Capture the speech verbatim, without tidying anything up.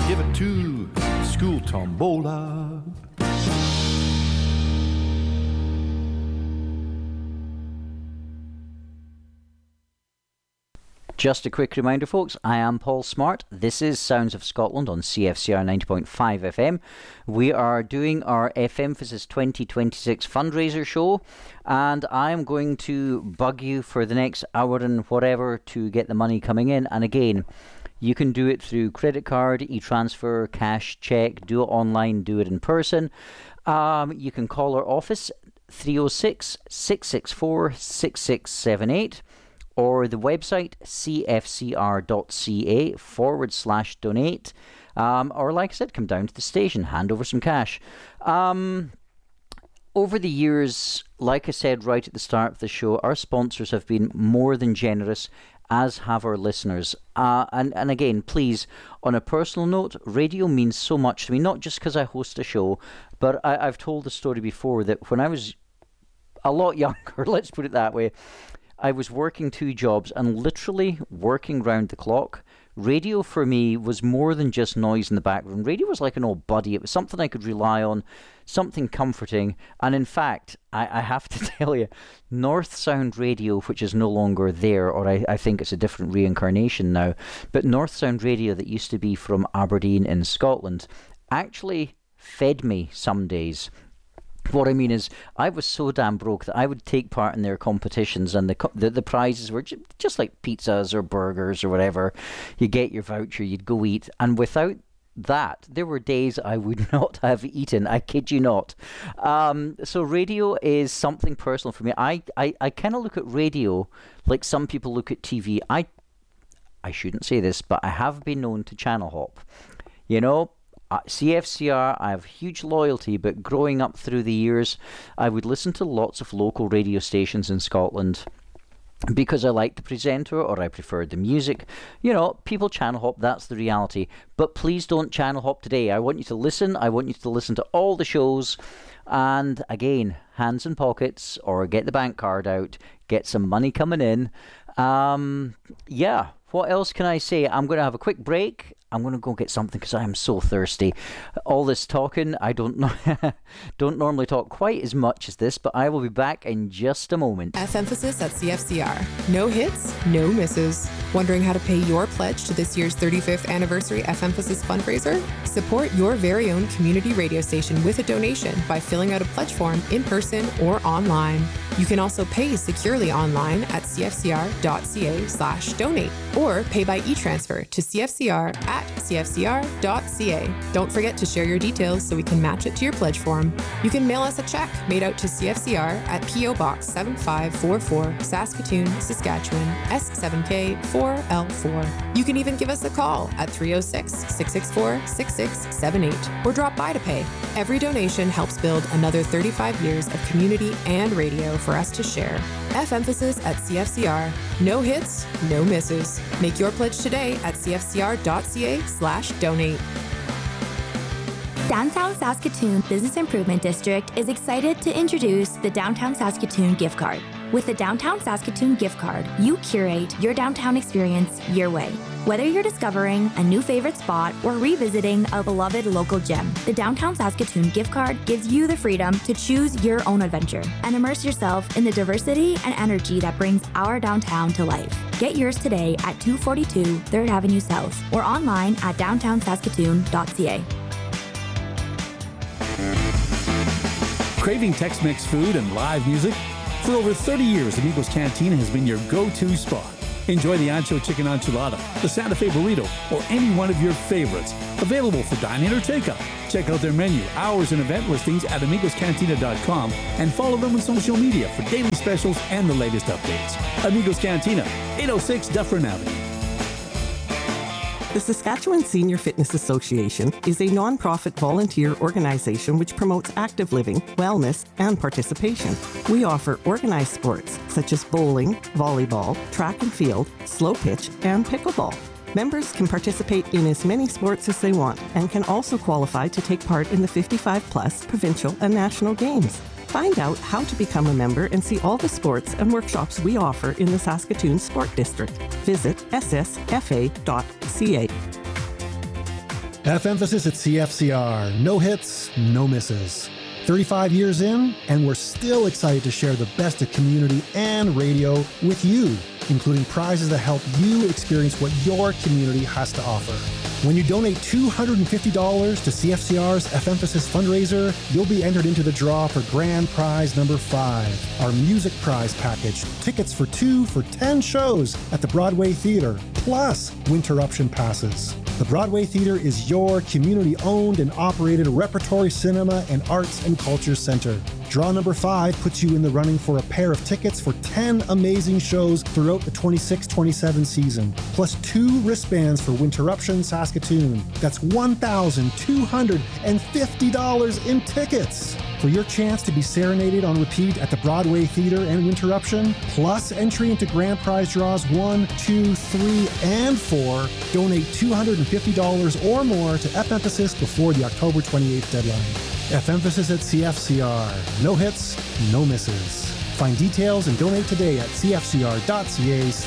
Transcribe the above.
give it to School Tombola. Just a quick reminder, folks, I am Paul Smart. This is Sounds of Scotland on C F C R ninety point five F M. We are doing our F Emphasis twenty twenty-six fundraiser show, and I'm going to bug you for the next hour and whatever to get the money coming in. And again, you can do it through credit card, e-transfer, cash, check, do it online, do it in person. Um, you can call our office, three oh six, six six four, six six seven eight. Or the website, cfcr.ca forward slash donate. Um, or like I said, come down to the station, hand over some cash. Um, over the years, like I said right at the start of the show, our sponsors have been more than generous, as have our listeners. Uh, and, and again, please, on a personal note, radio means so much to me, not just because I host a show, but I, I've told the story before that when I was a lot younger, let's put it that way, I was working two jobs and literally working round the clock. Radio for me was more than just noise in the background. Radio was like an old buddy. It was something I could rely on, something comforting. And in fact, I, I have to tell you, North Sound Radio, which is no longer there, or I, I think it's a different reincarnation now, but North Sound Radio that used to be from Aberdeen in Scotland actually fed me some days. What I mean is, I was so damn broke that I would take part in their competitions, and the co- the, the prizes were ju- just like pizzas or burgers or whatever. You get your voucher, you'd go eat, and without that, there were days I would not have eaten. I kid you not. Um, so radio is something personal for me. I I, I kind of look at radio like some people look at T V. I I shouldn't say this, but I have been known to channel hop. You know. Uh, C F C R, I have huge loyalty, but growing up through the years, I would listen to lots of local radio stations in Scotland because I liked the presenter or I preferred the music. You know, people channel hop, that's the reality. But please don't channel hop today. I want you to listen. I want you to listen to all the shows. And again, hands in pockets or get the bank card out, get some money coming in. Um, yeah, what else can I say? I'm going to have a quick break. I'm going to go get something because I am so thirsty. All this talking, I don't know, don't normally talk quite as much as this, but I will be back in just a moment. F Emphasis at C F C R. No hits, no misses. Wondering how to pay your pledge to this year's thirty-fifth anniversary F Emphasis fundraiser? Support your very own community radio station with a donation by filling out a pledge form in person or online. You can also pay securely online at cfcr.ca slash donate or pay by e-transfer to cfcr at cfcr.ca. Don't forget to share your details so we can match it to your pledge form. You can mail us a check made out to C F C R at P O Box seven five four four, Saskatoon, Saskatchewan, S seven K four L four. You can even give us a call at three oh six, six six four, six six seven eight or drop by to pay. Every donation helps build another thirty-five years of community and radio for us to share. F Emphasis at C F C R. No hits, no misses. Make your pledge today at cfcr.ca slash donate. Downtown Saskatoon Business Improvement District is excited to introduce the Downtown Saskatoon gift card. With the Downtown Saskatoon gift card, you curate your downtown experience your way. Whether you're discovering a new favorite spot or revisiting a beloved local gem, the Downtown Saskatoon gift card gives you the freedom to choose your own adventure and immerse yourself in the diversity and energy that brings our downtown to life. Get yours today at two forty-two third Avenue South or online at downtown saskatoon dot c a. Craving Tex-Mex food and live music? For over thirty years, Amigos Cantina has been your go-to spot. Enjoy the Ancho Chicken Enchilada, the Santa Fe Burrito, or any one of your favorites. Available for dine-in or takeout. Check out their menu, hours, and event listings at amigos cantina dot com and follow them on social media for daily specials and the latest updates. Amigos Cantina, eight oh six Dufferin Avenue. The Saskatchewan Senior Fitness Association is a non-profit volunteer organization which promotes active living, wellness, and participation. We offer organized sports such as bowling, volleyball, track and field, slow pitch, and pickleball. Members can participate in as many sports as they want and can also qualify to take part in the fifty-five plus provincial and national games. Find out how to become a member and see all the sports and workshops we offer in the Saskatoon Sport District. Visit s s f a dot c a. F Emphasis at C F C R. No hits, no misses. thirty-five years in, and we're still excited to share the best of community and radio with you, including prizes that help you experience what your community has to offer. When you donate two hundred fifty dollars to C F C R's F Emphasis fundraiser, you'll be entered into the draw for grand prize number five, our music prize package, tickets for two for ten shows at the Broadway Theatre, plus Winterruption passes. The Broadway Theatre is your community-owned and operated repertory cinema and arts and culture center. Draw number five puts you in the running for a pair of tickets for ten amazing shows throughout the twenty-six twenty-seven season, plus two wristbands for Winterruption Saskatoon. That's one thousand two hundred fifty dollars in tickets. For your chance to be serenaded on repeat at the Broadway Theatre and Winterruption, plus entry into grand prize draws one, two, three, and four, donate two hundred fifty dollars or more to F Emphasis before the October twenty-eighth deadline. F Emphasis at C F C R. No hits, no misses. Find details and donate today at c f c r dot c a